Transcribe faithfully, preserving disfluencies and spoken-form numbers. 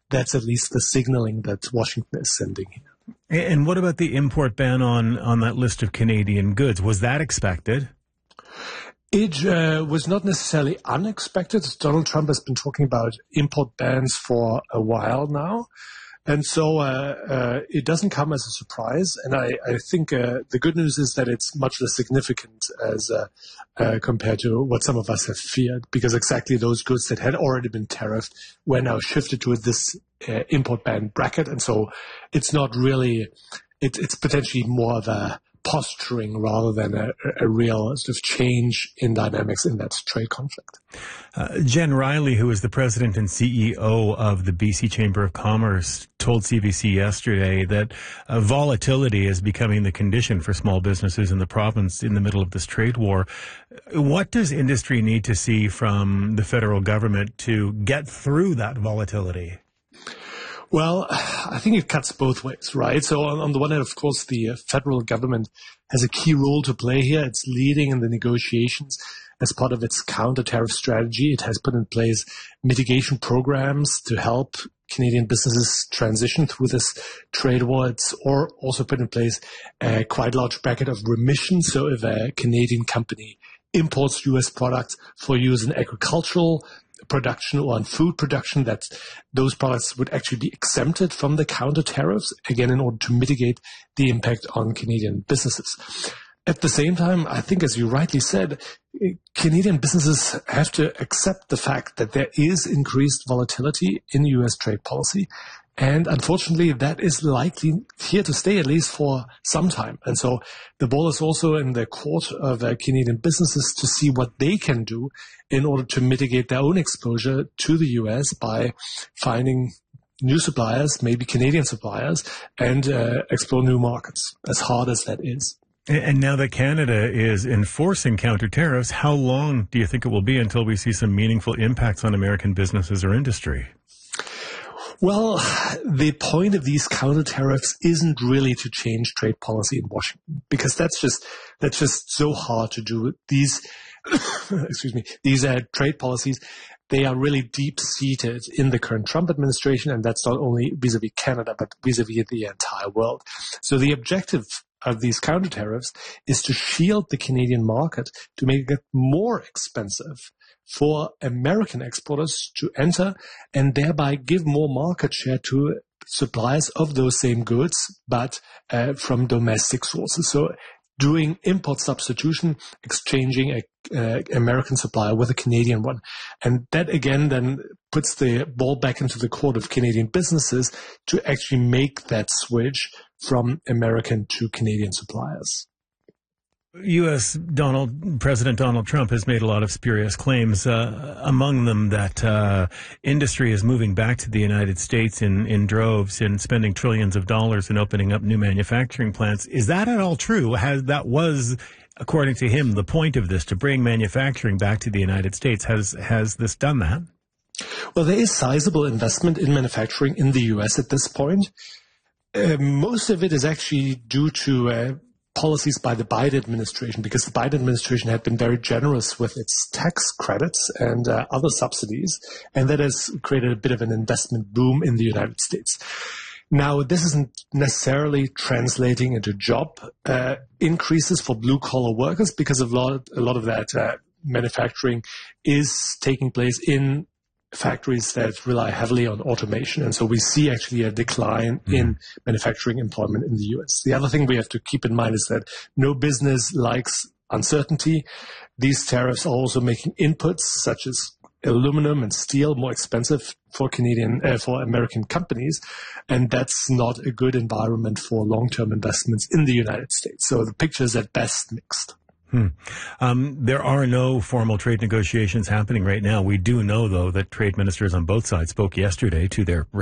that's at least the signaling that Washington is sending here. And what about the import ban on, on that list of Canadian goods? Was that expected? It uh, was not necessarily unexpected. Donald Trump has been talking about import bans for a while now. And so uh, uh, it doesn't come as a surprise. And I, I think uh, the good news is that it's much less significant as uh, uh, compared to what some of us have feared, because exactly those goods that had already been tariffed were now shifted to this uh, import ban bracket. And so it's not really, it, it's potentially more of a posturing rather than a, a real sort of change in dynamics in that trade conflict. Uh, Jen Riley, who is the president and C E O of the B C Chamber of Commerce, told C B C yesterday that uh, volatility is becoming the condition for small businesses in the province in the middle of this trade war. What does industry need to see from the federal government to get through that volatility? Well, I think it cuts both ways, right? So on, on the one hand, of course, the uh, federal government has a key role to play here. It's leading in the negotiations as part of its counter-tariff strategy. It has put in place mitigation programs to help Canadian businesses transition through this trade war. It's or also put in place a quite large bracket of remission. So if a Canadian company imports U S products for use in agricultural production or on food production, that those products would actually be exempted from the counter tariffs, again, in order to mitigate the impact on Canadian businesses. At the same time, I think, as you rightly said, Canadian businesses have to accept the fact that there is increased volatility in U S trade policy. And unfortunately, that is likely here to stay, at least for some time. And so the ball is also in the court of uh, Canadian businesses to see what they can do in order to mitigate their own exposure to the U S by finding new suppliers, maybe Canadian suppliers, and uh, explore new markets, as hard as that is. And now that Canada is enforcing counter tariffs, how long do you think it will be until we see some meaningful impacts on American businesses or industry? Well, the point of these counter tariffs isn't really to change trade policy in Washington, because that's just that's just so hard to do. These, excuse me, these uh, trade policies, they are really deep seated in the current Trump administration, and that's not only vis-a-vis Canada, but vis-a-vis the entire world. So the objective of these counter tariffs is to shield the Canadian market, to make it more expensive for American exporters to enter, and thereby give more market share to suppliers of those same goods, but uh, from domestic sources. So doing import substitution, exchanging a uh, American supplier with a Canadian one. And that again then puts the ball back into the court of Canadian businesses to actually make that switch from American to Canadian suppliers. U S. Donald President Donald Trump has made a lot of spurious claims, uh, among them that uh, industry is moving back to the United States in, in droves and spending trillions of dollars and opening up new manufacturing plants. Is that at all true? Has that was, according to him, the point of this, to bring manufacturing back to the United States? Has has this done that? Well, there is sizable investment in manufacturing in the U S at this point. Uh, most of it is actually due to uh, policies by the Biden administration, because the Biden administration had been very generous with its tax credits and uh, other subsidies, and that has created a bit of an investment boom in the United States. Now, this isn't necessarily translating into job uh, increases for blue-collar workers, because a lot, a lot of that uh, manufacturing is taking place in factories that rely heavily on automation. And so we see actually a decline mm. in manufacturing employment in the U S. The other thing we have to keep in mind is that no business likes uncertainty. These tariffs are also making inputs such as aluminum and steel more expensive for Canadian, uh, for American companies. And that's not a good environment for long-term investments in the United States. So the picture is at best mixed. Hmm. Um, there are no formal trade negotiations happening right now. We do know, though, that trade ministers on both sides spoke yesterday to their